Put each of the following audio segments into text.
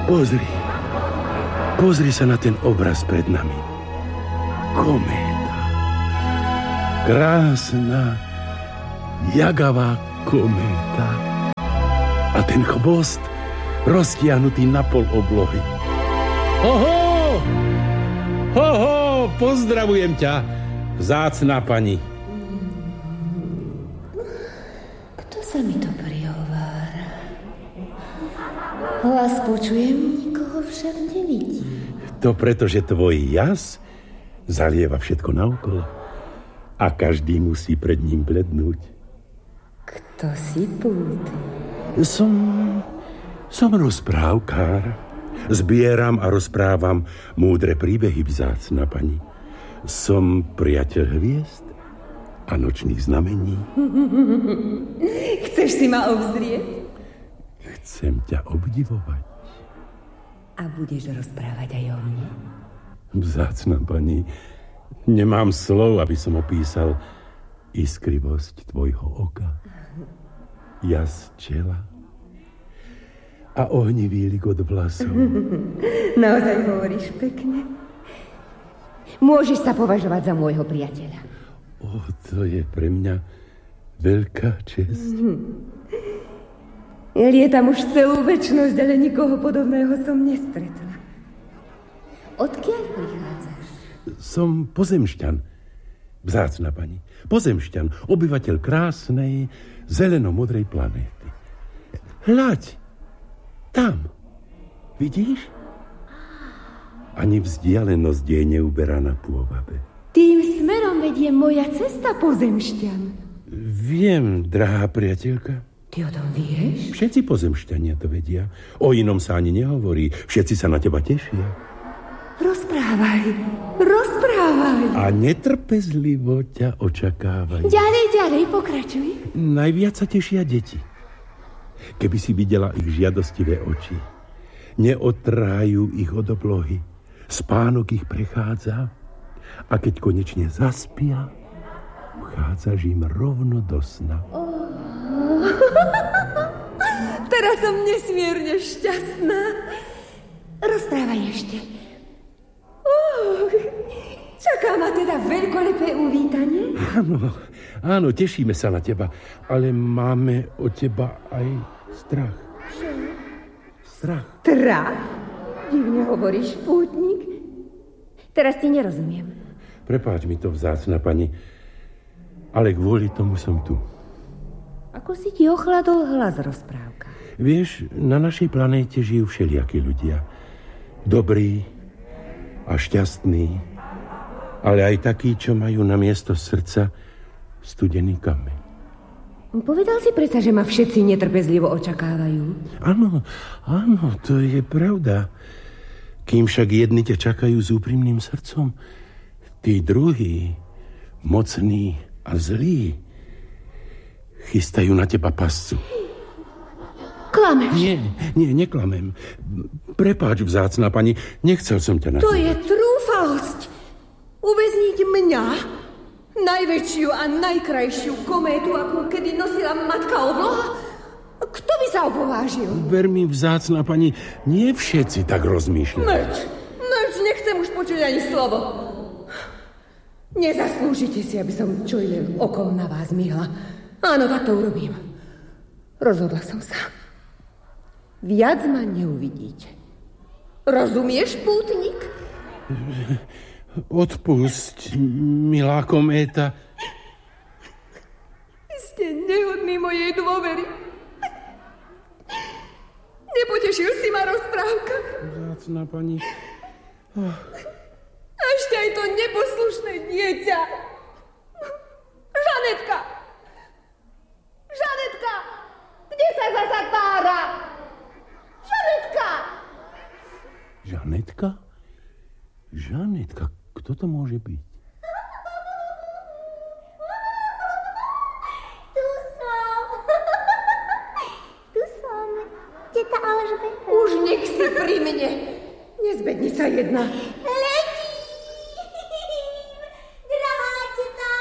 Pozri sa na ten obraz pred nami. Kométa. Krásna, jagavá kométa. A ten chvost roztiahnutý na pol oblohy. Hoho! Hoho! Pozdravujem ťa, vzácna pani. Kto sa mi to prihovára? Hlas počujem, nikoho však nevidím. To preto, že tvoj jas zalieva všetko naokolo a každý musí pred ním blednúť. Kto si pútnik? Som rozprávkár. Zbieram a rozprávam múdre príbehy, vzácna pani. Som priateľ hviezd a nočných znamení. Chceš si ma obzrieť? Chcem ťa obdivovať. A budeš rozprávať aj o mne? Vzácna pani, nemám slov, aby som opísal iskrivosť tvojho oka, jas čela a ohnivý likot vlasov. Naozaj hovoríš pekne. Môžeš sa považovať za môjho priateľa. To je pre mňa veľká česť. Ja lietam už celú večnosť, ale nikoho podobného som nestretla. Odkiaľ prichádzaš? Som pozemšťan, vzácna pani. Pozemšťan, obyvateľ krásnej, zeleno-modrej planéty. Hľaď, tam, vidíš? Ani vzdialenosť jej neuberá na pôvabe. Tým smerom vedie moja cesta, pozemšťan. Viem, drahá priateľka. Ty o tom vieš? Všetci pozemšťania to vedia. O inom sa ani nehovorí. Všetci sa na teba tešia. Rozprávaj. A netrpezlivo ťa očakávajú. Ďalej, pokračuj. Najviac sa tešia deti. Keby si videla ich žiadostivé oči. Neodtrájajú ich od oblohy. Spánok ich prechádza. A keď konečne zaspia, vchádzaš im rovno do sna. Teraz som nesmierne šťastná. Rozprávaj ešte. Čaká ma teda veľkolepé uvítanie? Áno, tešíme sa na teba, ale máme od teba aj strach. Strach? Divne hovoríš, pútnik. Teraz ti nerozumiem. Prepáč mi to, vzácna pani, ale kvôli tomu som tu. Ako si ti ochladol hlas, rozprávka? Vieš, na našej planéte žijú všelijakí ľudia. Dobrí a šťastní, ale aj takí, čo majú na miesto srdca studený kameň. Povedal si predsa, že ma všetci netrpezlivo očakávajú. Áno, to je pravda. Kým však jedni ťa čakajú s úprimným srdcom, tí druhí, mocní a zlí, chystajú na teba pascu. Klameš? Nie, neklamem. Prepáč, vzácna pani, nechcel som ťa nahnevať. To je trúfalosť. Uväzniť mňa, najväčšiu a najkrajšiu kométu, akú kedy nosila matka obloha? Kto by sa opovážil? Ver mi, vzácna pani, nie všetci tak rozmýšľajú. Mlč, nechcem už počuť ani slovo. Nezaslúžite si, aby som čo len okom na vás myhla. Áno, tak to urobím. Rozhodla som sa. Viac ma neuvidíte. Rozumieš, pútnik? Odpusť, milá kométa. Ste nehodní mojej dôvery. Nepotešil si ma, rozprávka? Vzácna pani. A ešte aj to neposlušné dieťa. Žanetka! Kde sa zasa tára? Žanetka? Kto to môže byť? Tu som. Teta Alžbeta. Už nech si pri mne. Nezbedni sa jedna. Letím. Drahá teta.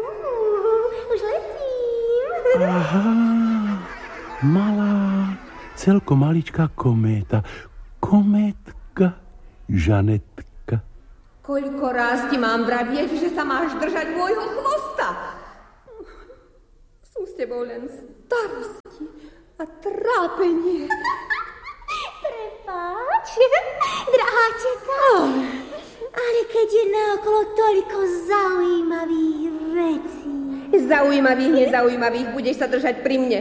Už letím. Aha, malá, celko maličká kométa. Kométka Žanetka. Koľko raz ti mám vravieť, že sa máš držať môjho chvosta? Sú s tebou len starosti a trápenie. Prepáč, drahá teta. Ale keď je naokolo toľko zaujímavých vecí. Zaujímavých, nezaujímavých, budeš sa držať pri mne.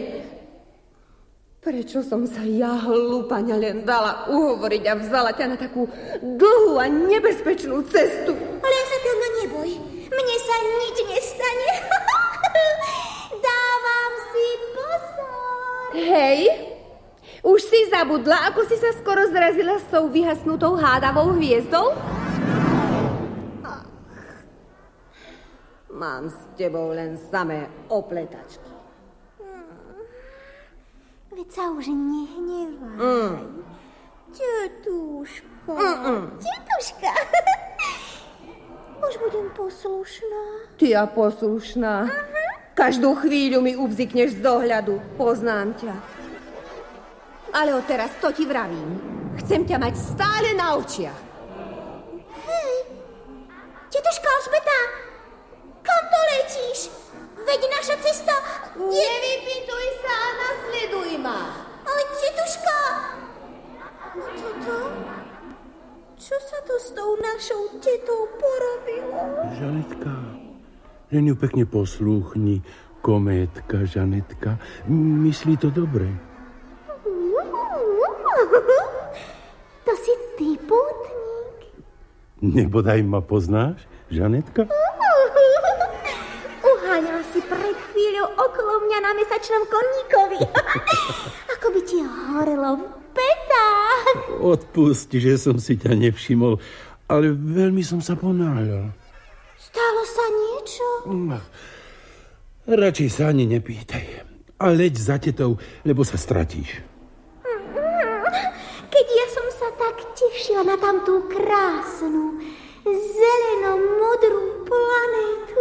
Prečo som sa ja, hlúpaňa, len dala uhovoriť a vzala ťa na takú dlhú a nebezpečnú cestu? Len sa toho neboj, mne sa nič nestane. Dávam si pozor. Hej, už si zabudla, ako si sa skoro zrazila s tou vyhasnutou hádavou hviezdou? Mám s tebou len samé opletačky. Veď sa už nehnevaj. Tetuška. Tetuška. Už budem poslušná. Ty a poslušná. Každú chvíľu mi ubzikneš z dohľadu. Poznám ťa. Ale odteraz to ti vravím. Chcem ťa mať stále na očiach. Hej, tetuška Alžbeta, kam to letíš? Veď naša cesta... Nevypýtuj sa a nasleduj ma. Ale tetuška... Toto... Čo sa to s tou našou tetou porobilo? Žanetka, len ju pekne poslúchni. Kométka, Žanetka. Myslí to dobre. To si ty, pútnik? Nebodaj ma poznáš, Žanetka? Uháňal si pred chvíľou okolo mňa na mesačnom koníkovi. Ako by ti horelo v petách. Odpusti, že som si ťa nevšimol, ale veľmi som sa ponáhľal. Stalo sa niečo? Radšej sa ani nepýtaj. A leď za tetou, lebo sa stratíš. Keď ja som sa tak tešila na tamtú krásnu, zeleno-modrú planétu.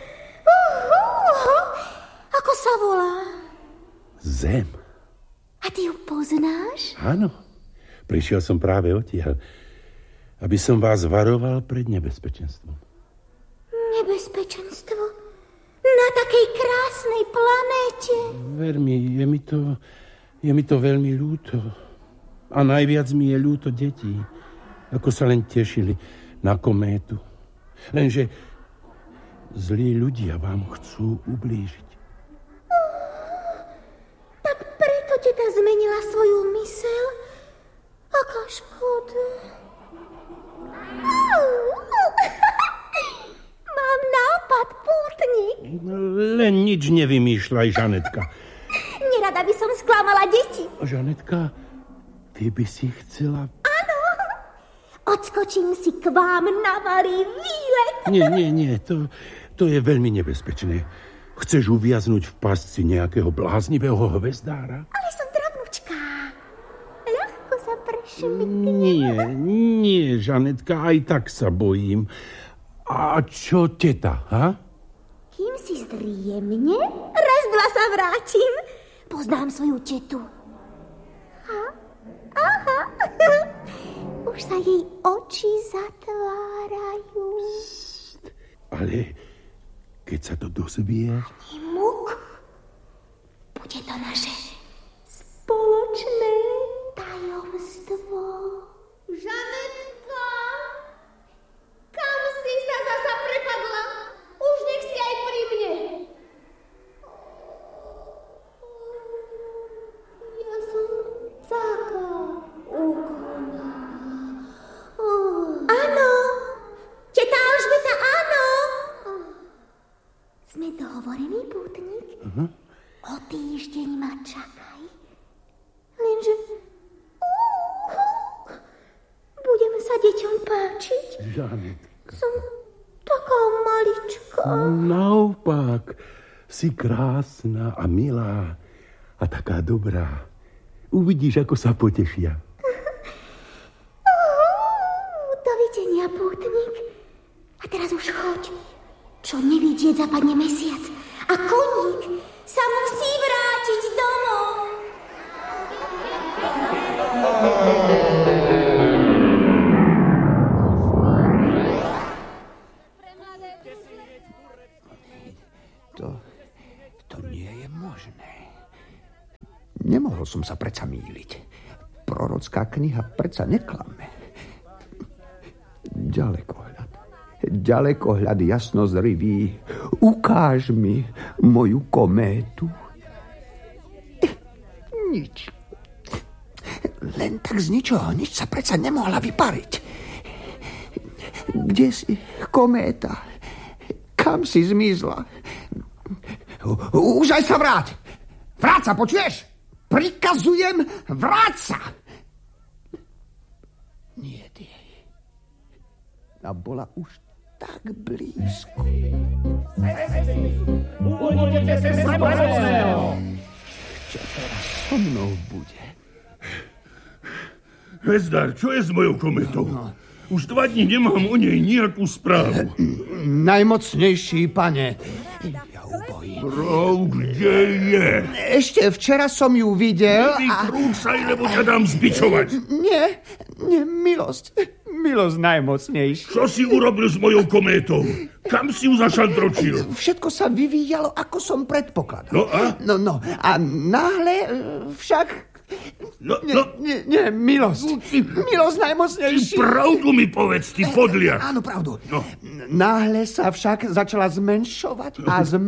Ako sa volá? Zem. A ty ju poznáš? Áno, prišiel som práve odtiaľ, aby som vás varoval pred nebezpečenstvom. Nebezpečenstvo? Na takej krásnej planéte? Ver mi, je mi to veľmi ľúto. A najviac mi je ľúto detí, ako sa len tešili na kométu. Lenže zlí ľudia vám chcú ublížiť. Tak preto teta zmenila svoju myseľ? Aká škoda. Mám nápad, pútnik. Len nič nevymýšľaj, Žanetka. Nerada by som sklamala deti. Žanetka, ty by si chcela... Áno. Odskočím si k vám na malý výlet. Nie, to je veľmi nebezpečné. Chceš uviaznuť v pasci nejakého bláznivého hvezdára? Ale som drobnučká. Ľahko sa prešmyknem. Nie, Žanetka, aj tak sa bojím. A čo teta, ha? Kým si zdriemne, raz, dva sa vrátim. Poznám svoju tetu. Aha. Už sa jej oči zatvárajú. Ale keď sa to dozvie... Muk, bude to naše spoločné tajomstvo. Žanetka, kam si sa zasa prepadla? Už nech si aj pri mne. Ja som taká ukonaná. Áno, teta Alžbeta, áno. Sme dohovorení, pútnik? O týždeň ma čakaj. Lenže... budem sa deťom páčiť. Žanetka. Som taká maličká. Naopak, si krásna a milá a taká dobrá. Uvidíš, ako sa potešia. Dovidenia, pútnik. A teraz už choď. Čo nevidieť, zapadne mesiac. A koník sa musí vrátiť domov. som sa predsa mýliť. Prorocká kniha predsa neklame. Ďalekohľad jasnozrivý, ukáž mi moju kométu. Nič. Len tak z ničoho nič sa predsa nemohla vypariť. Kde si, kométa? Kam si zmizla? Už aj sa vráť! Vráť sa, počuješ? Prikazujem, vráť sa! Nie, jej. A bola už tak blízko. Čo teraz so mnou bude? Hvezdár, čo je s mojou kometou? Už 2 dní nemám o nej nejakú správu. Najmocnejší, pane. Bro, kde je? Ešte včera som ju videl. Nevykrúcaj, lebo ťa dám zbičovať. Nie, milosť najmocnejší. Čo si urobil s mojou kométou? Kam si ju zašandročil? Všetko sa vyvíjalo, ako som predpokladal. No a? No, a náhle však... Nie, milosť. Milosť najmocnejší. Ty pravdu mi povedz, ty podliak. Áno, pravdu. No. Náhle sa však začala zmenšovať,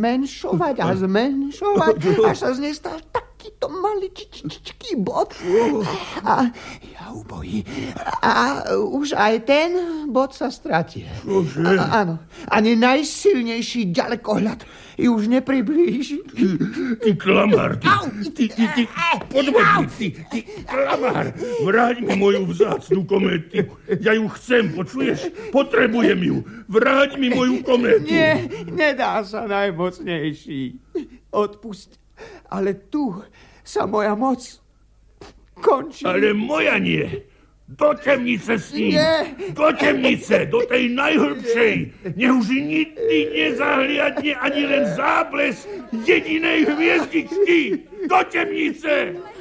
až sa z nej stal takýto maličký bod. A ja ubojí. A už aj ten bod sa stratil. Áno. Ani najsilnejší ďalekohľad ju už nepriblíži. Ty klamár, ty podvodník, ty klamár. Vráť mi moju vzácnu kométu. Ja ju chcem, počuješ? Potrebujem ju. Vráť mi moju kométu. Nie, nedá sa najmocnejší. Odpusť. Ale tu sa moja moc končí. Ale moja nie. Do temnice s ním. Nie. Do temnice, do tej najhlbšej. Nech už nikdy nezahliadne ani len záblesk jedinej hviezdičky. Do temnice.